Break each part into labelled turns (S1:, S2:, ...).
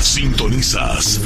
S1: Sintonizas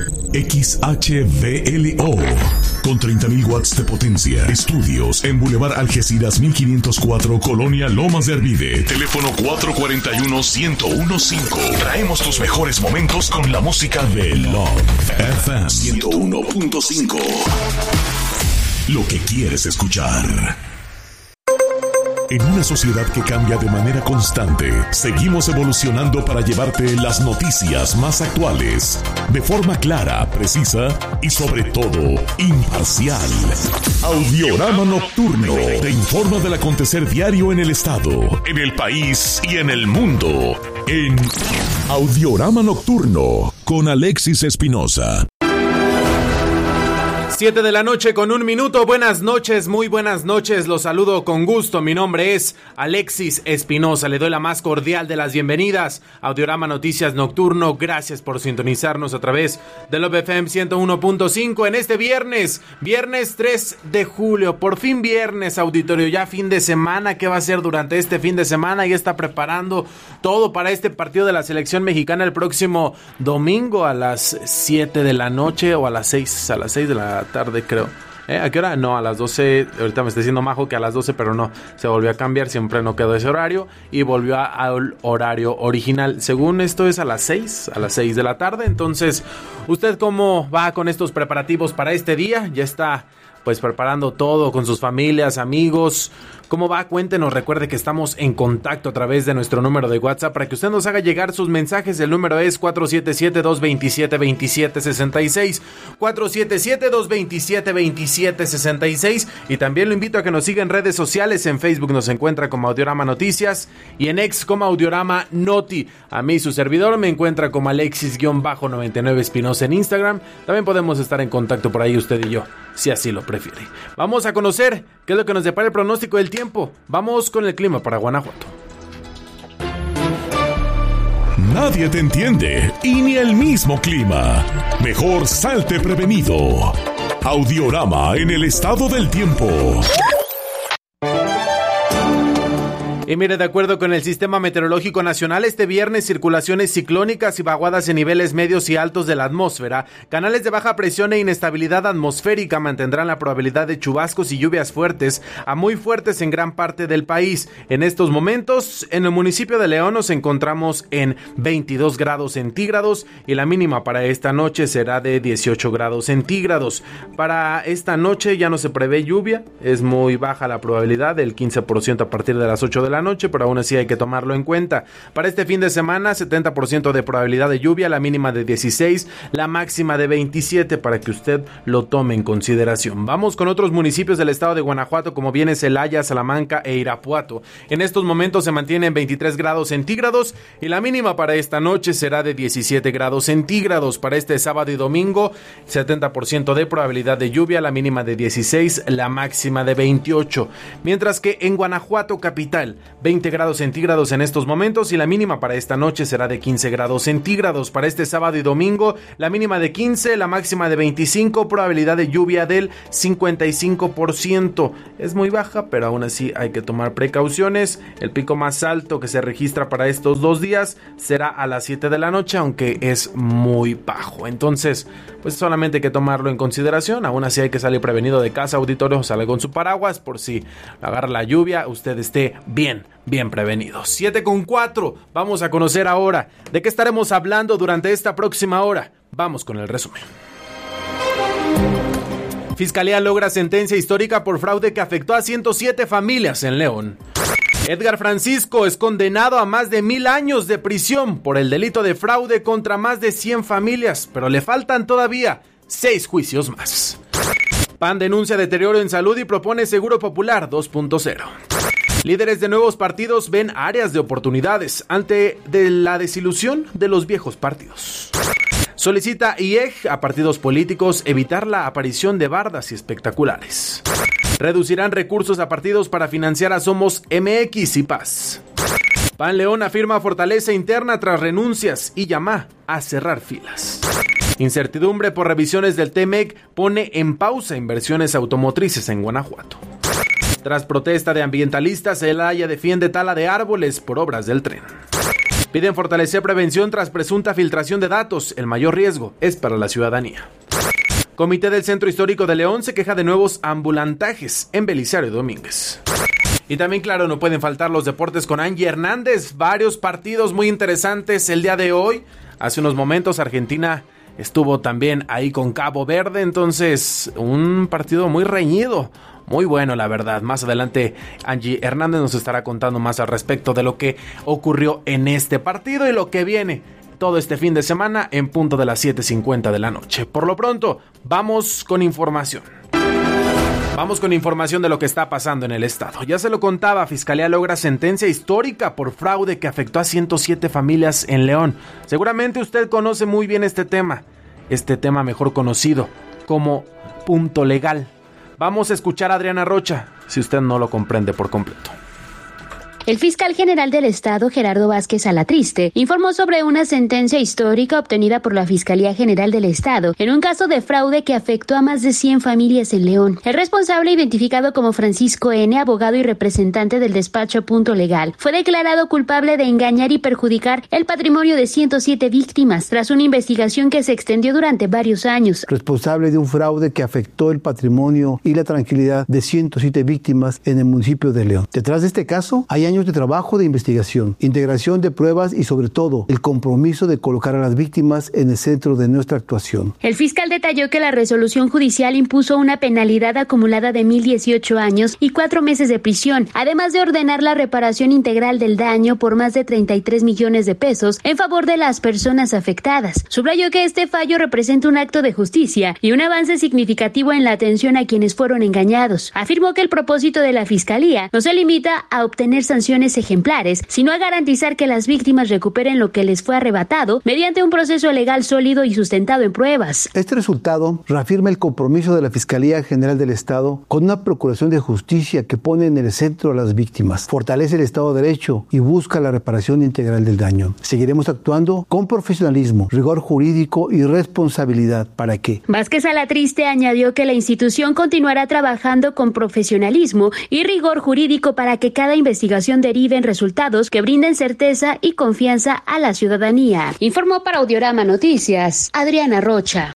S1: XHVLO con 30.000 watts de potencia. Estudios en Boulevard Algeciras 1504, Colonia Lomas de Arvide. Teléfono 441-1015. Traemos tus mejores momentos con la música de Love FM 101.5. Lo que quieres escuchar. En una sociedad que cambia de manera constante, seguimos evolucionando para llevarte las noticias más actuales, de forma clara, precisa y sobre todo, imparcial. Audiorama Nocturno te informa del acontecer diario en el estado, en el país y en el mundo. En Audiorama Nocturno, con Alexis Espinosa.
S2: 7 de la noche con 1 minuto. Buenas noches, muy buenas noches. Los saludo con gusto. Mi nombre es Alexis Espinosa. Le doy la más cordial de las bienvenidas a Audiorama Noticias Nocturno. Gracias por sintonizarnos a través de Love FM 101.5 en este viernes 3 de julio. Por fin viernes, auditorio, ya fin de semana. ¿Qué va a ser durante este fin de semana? Ya está preparando todo para este partido de la selección mexicana el próximo domingo a las 7 de la noche o a las 6 de la tarde, creo. ¿A qué hora? No, a las 12. Ahorita me está diciendo Majo que a las 12, pero no, se volvió a cambiar, siempre no quedó ese horario y volvió al horario original. Según esto es a las 6 de la tarde. Entonces, ¿usted cómo va con estos preparativos para este día? Ya está pues preparando todo con sus familias, amigos. ¿Cómo va? Cuéntenos. Recuerde que estamos en contacto a través de nuestro número de WhatsApp para que usted nos haga llegar sus mensajes. El número es 477-227-2766, 477-227-2766, y también lo invito a que nos siga en redes sociales. En Facebook nos encuentra como Audiorama Noticias y en X como Audiorama Noti. A mí, su servidor, me encuentra como Alexis-99 Espinosa en Instagram. También podemos estar en contacto por ahí usted y yo, si así lo prefiere. Vamos a conocer qué es lo que nos depara el pronóstico del tiempo. Vamos con el clima para Guanajuato.
S1: Nadie te entiende y ni el mismo clima. Mejor salte prevenido. Audiorama en el estado del tiempo.
S2: Y mire, de acuerdo con el Sistema Meteorológico Nacional, este viernes circulaciones ciclónicas y vaguadas en niveles medios y altos de la atmósfera, canales de baja presión e inestabilidad atmosférica mantendrán la probabilidad de chubascos y lluvias fuertes a muy fuertes en gran parte del país. En estos momentos, en el municipio de León nos encontramos en 22 grados centígrados y la mínima para esta noche será de 18 grados centígrados. Para esta noche ya no se prevé lluvia, es muy baja la probabilidad, del 15% a partir de las 8 de la noche, pero aún así hay que tomarlo en cuenta. Para este fin de semana, 70% de probabilidad de lluvia, la mínima de 16, la máxima de 27, para que usted lo tome en consideración. Vamos con otros municipios del estado de Guanajuato, como viene Celaya, Salamanca e Irapuato. En estos momentos se mantienen 23 grados centígrados y la mínima para esta noche será de 17 grados centígrados. Para este sábado y domingo, 70% de probabilidad de lluvia, la mínima de 16, la máxima de 28. Mientras que en Guanajuato capital, 20 grados centígrados en estos momentos y la mínima para esta noche será de 15 grados centígrados. Para este sábado y domingo, la mínima de 15, la máxima de 25, probabilidad de lluvia del 55%. Es muy baja, pero aún así hay que tomar precauciones. El pico más alto que se registra para estos 2 días será a las 7 de la noche, aunque es muy bajo. Entonces, pues solamente hay que tomarlo en consideración. Aún así hay que salir prevenido de casa, auditorio, sale con su paraguas por si agarra la lluvia, usted esté bien prevenido. 7:04. Vamos a conocer ahora de qué estaremos hablando durante esta próxima hora. Vamos con el resumen. Fiscalía logra sentencia histórica por fraude que afectó a 107 familias en León. Edgar Francisco es condenado a más de 1,000 años de prisión por el delito de fraude contra más de 100 familias, pero le faltan todavía 6 juicios más. PAN denuncia deterioro en salud y propone Seguro Popular 2.0. Líderes de nuevos partidos ven áreas de oportunidades ante la desilusión de los viejos partidos. Solicita IEG a partidos políticos evitar la aparición de bardas y espectaculares. Reducirán recursos a partidos para financiar a Somos MX y Paz. PAN León afirma fortaleza interna tras renuncias y llama a cerrar filas. Incertidumbre por revisiones del TEMEC pone en pausa inversiones automotrices en Guanajuato. Tras protesta de ambientalistas, Celaya defiende tala de árboles por obras del tren. Piden fortalecer prevención tras presunta filtración de datos. El mayor riesgo es para la ciudadanía. Comité del Centro Histórico de León se queja de nuevos ambulantajes en Belisario Domínguez. Y también, claro, no pueden faltar los deportes con Angie Hernández. Varios partidos muy interesantes el día de hoy. Hace unos momentos Argentina estuvo también ahí con Cabo Verde. Entonces, un partido muy reñido. Muy bueno, la verdad. Más adelante Angie Hernández nos estará contando más al respecto de lo que ocurrió en este partido y lo que viene todo este fin de semana en punto de las 7:50 de la noche. Por lo pronto, vamos con información. Vamos con información de lo que está pasando en el estado. Ya se lo contaba, Fiscalía logra sentencia histórica por fraude que afectó a 107 familias en León. Seguramente usted conoce muy bien este tema mejor conocido como punto legal. Vamos a escuchar a Adriana Rocha, si usted no lo comprende por completo.
S3: El fiscal general del Estado, Gerardo Vázquez Alatriste, informó sobre una sentencia histórica obtenida por la Fiscalía General del Estado en un caso de fraude que afectó a más de 100 familias en León. El responsable, identificado como Francisco N., abogado y representante del despacho Punto Legal, fue declarado culpable de engañar y perjudicar el patrimonio de 107 víctimas tras una investigación que se extendió durante varios años.
S4: Responsable de un fraude que afectó el patrimonio y la tranquilidad de 107 víctimas en el municipio de León. Detrás de este caso hay años de trabajo de investigación, integración de pruebas y sobre todo el compromiso de colocar a las víctimas en el centro de nuestra actuación.
S3: El fiscal detalló que la resolución judicial impuso una penalidad acumulada de 1,018 años y 4 meses de prisión, además de ordenar la reparación integral del daño por más de 33 millones de pesos en favor de las personas afectadas. Subrayó que este fallo representa un acto de justicia y un avance significativo en la atención a quienes fueron engañados. Afirmó que el propósito de la Fiscalía no se limita a obtener sanciones ejemplares, sino a garantizar que las víctimas recuperen lo que les fue arrebatado mediante un proceso legal sólido y sustentado en pruebas.
S4: Este resultado reafirma el compromiso de la Fiscalía General del Estado con una procuración de justicia que pone en el centro a las víctimas, fortalece el Estado de Derecho y busca la reparación integral del daño. Seguiremos actuando con profesionalismo, rigor jurídico y responsabilidad para que...
S3: Vázquez Alatriste añadió que la institución continuará trabajando con profesionalismo y rigor jurídico para que cada investigación derive en resultados que brinden certeza y confianza a la ciudadanía. Informó para Audiorama Noticias, Adriana Rocha.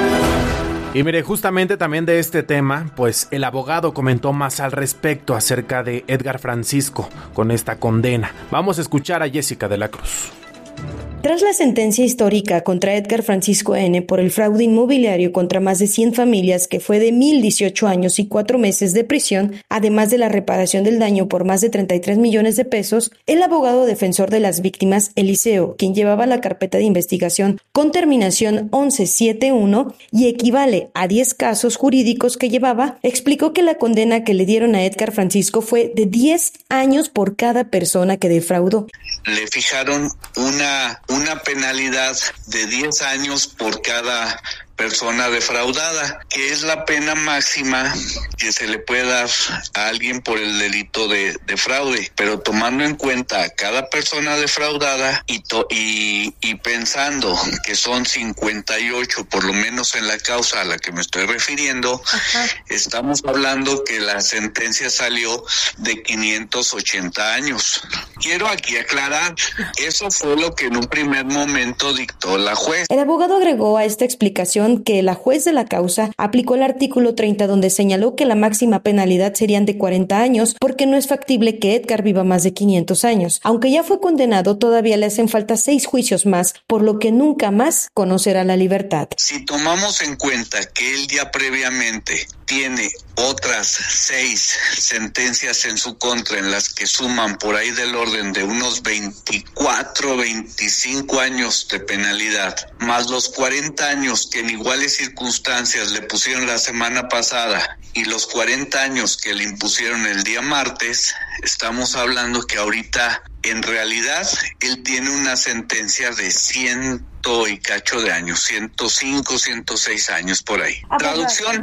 S2: Y mire, justamente también de este tema, pues el abogado comentó más al respecto acerca de Edgar Francisco con esta condena. Vamos a escuchar a Jessica de la Cruz.
S5: Tras la sentencia histórica contra Edgar Francisco N. por el fraude inmobiliario contra más de 100 familias, que fue de 1,018 años y 4 meses de prisión, además de la reparación del daño por más de 33 millones de pesos, el abogado defensor de las víctimas, Eliseo, quien llevaba la carpeta de investigación con terminación 1171 y equivale a 10 casos jurídicos que llevaba, explicó que la condena que le dieron a Edgar Francisco fue de 10 años por cada persona que defraudó.
S6: Le fijaron una penalidad de 10 años por cada persona defraudada, que es la pena máxima que se le puede dar a alguien por el delito de fraude, pero tomando en cuenta a cada persona defraudada y pensando que son 58, por lo menos en la causa a la que me estoy refiriendo, estamos hablando que la sentencia salió de 580 años. Quiero aquí aclarar, eso fue lo que en un primer momento dictó la juez.
S5: El abogado agregó a esta explicación que la juez de la causa aplicó el artículo 30, donde señaló que la máxima penalidad serían de 40 años porque no es factible que Edgar viva más de 500 años. Aunque ya fue condenado, todavía le hacen falta 6 juicios más, por lo que nunca más conocerá la libertad.
S6: Si tomamos en cuenta que él ya previamente tiene otras 6 sentencias en su contra, en las que suman por ahí del orden de unos 24, 25 años de penalidad, más los 40 años que en iguales circunstancias le pusieron la semana pasada y los 40 años que le impusieron el día martes, estamos hablando que ahorita en realidad él tiene una sentencia de 100 y cacho de años, 105, 106 años por ahí. Traducción,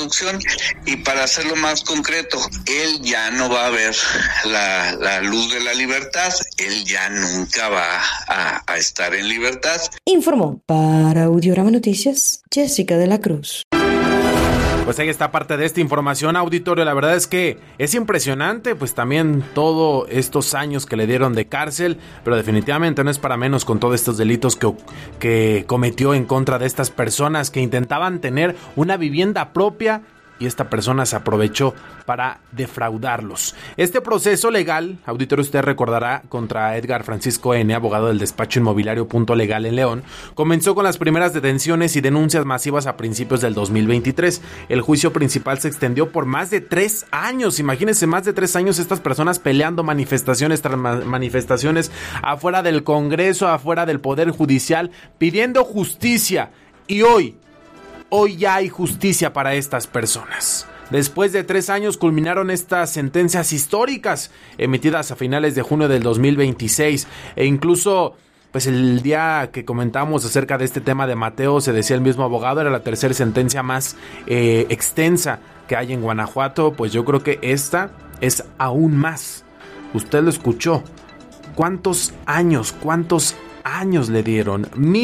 S6: y para hacerlo más concreto, él ya no va a ver la luz de la libertad, él ya nunca va a estar en libertad.
S5: Informó para Audiorama Noticias, Jessica de la Cruz.
S2: Pues ahí está parte de esta información, auditorio. La verdad es que es impresionante, pues también todos estos años que le dieron de cárcel, pero definitivamente no es para menos con todos estos delitos que cometió en contra de estas personas que intentaban tener una vivienda propia, y esta persona se aprovechó para defraudarlos. Este proceso legal, auditorio, usted recordará, contra Edgar Francisco N., abogado del despacho inmobiliario Punto Legal en León, comenzó con las primeras detenciones y denuncias masivas a principios del 2023. El juicio principal se extendió por más de 3 años. Imagínense, más de 3 años estas personas peleando manifestaciones tras manifestaciones afuera del Congreso, afuera del Poder Judicial, pidiendo justicia. Y hoy ya hay justicia para estas personas. Después de 3 años culminaron estas sentencias históricas emitidas a finales de junio del 2026 e incluso pues el día que comentamos acerca de este tema de Mateo, se decía el mismo abogado, era la tercera sentencia más extensa que hay en Guanajuato. Pues yo creo que esta es aún más. Usted lo escuchó. ¿Cuántos años le dieron?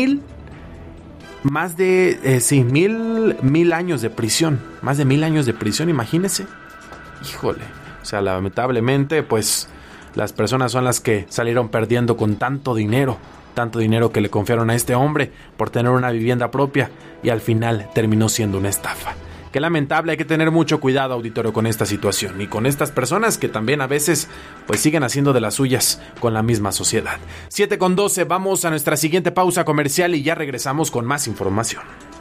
S2: Más de, mil años de prisión. Más de 1000 años de prisión, imagínese. Híjole. O sea, lamentablemente, pues, las personas son las que salieron perdiendo con tanto dinero que le confiaron a este hombre por tener una vivienda propia, y al final terminó siendo una estafa. Qué lamentable, hay que tener mucho cuidado, auditorio, con esta situación y con estas personas que también a veces pues siguen haciendo de las suyas con la misma sociedad. 7:12, vamos a nuestra siguiente pausa comercial y ya regresamos con más información.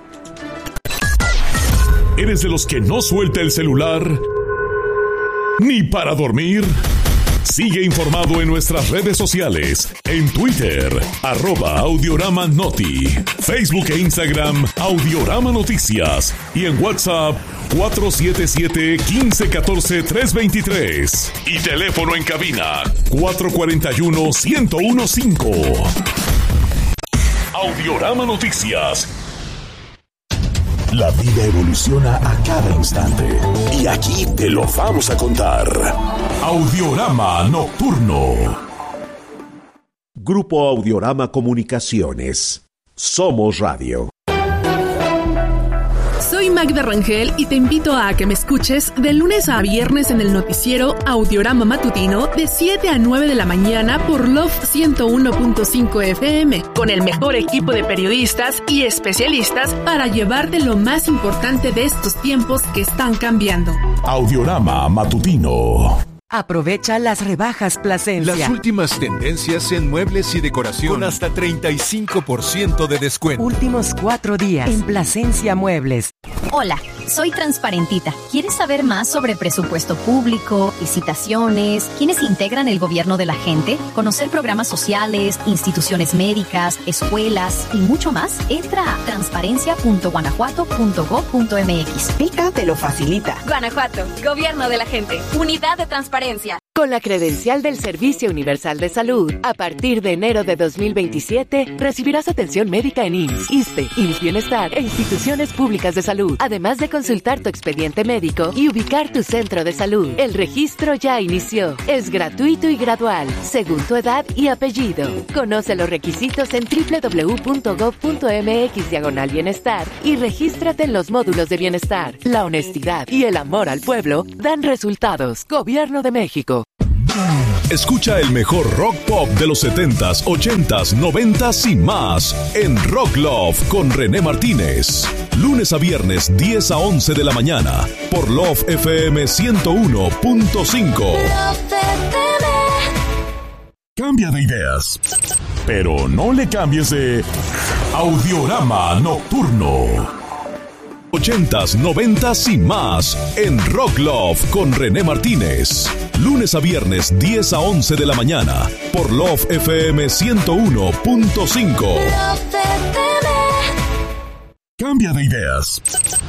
S1: ¿Eres de los que no suelta el celular ni para dormir? Sigue informado en nuestras redes sociales, en Twitter, @Audiorama Noti, Facebook e Instagram, Audiorama Noticias, y en WhatsApp, 477-1514-323, y teléfono en cabina, 441-1015. Audiorama Noticias. La vida evoluciona a cada instante y aquí te lo vamos a contar. Audiorama Nocturno.
S7: Grupo Audiorama Comunicaciones. Somos Radio.
S8: Soy Magda Rangel y te invito a que me escuches de lunes a viernes en el noticiero Audiorama Matutino de 7 a 9 de la mañana por Love 101.5 FM, con el mejor equipo de periodistas y especialistas para llevarte lo más importante de estos tiempos que están cambiando.
S1: Audiorama Matutino.
S9: Aprovecha las rebajas Plasencia.
S10: Las últimas tendencias en muebles y decoración con hasta 35% de descuento.
S9: Últimos 4 días en Plasencia Muebles.
S11: Hola, soy Transparentita. ¿Quieres saber más sobre presupuesto público, licitaciones, quiénes integran el gobierno de la gente, conocer programas sociales, instituciones médicas, escuelas y mucho más? Entra a transparencia.guanajuato.gov.mx.
S9: Pica te lo facilita.
S11: Guanajuato, gobierno de la gente, unidad de transparencia.
S9: Con la credencial del Servicio Universal de Salud, a partir de enero de 2027, recibirás atención médica en IMSS, ISSSTE, IMSS Bienestar e instituciones públicas de salud, además de consultar tu expediente médico y ubicar tu centro de salud. El registro ya inició. Es gratuito y gradual, según tu edad y apellido. Conoce los requisitos en www.gov.mx/bienestar y regístrate en los módulos de bienestar. La honestidad y el amor al pueblo dan resultados. Gobierno de México.
S1: Escucha el mejor rock pop de los 70s, 80s, 90s y más en Rock Love con René Martínez. Lunes a viernes, 10 a 11 de la mañana por Love FM 101.5. Cambia de ideas, pero no le cambies de Audiorama Nocturno. 80s, 90s y más en Rock Love con René Martínez. Lunes a viernes, 10 a 11 de la mañana por Love FM 101.5. Cambia de ideas,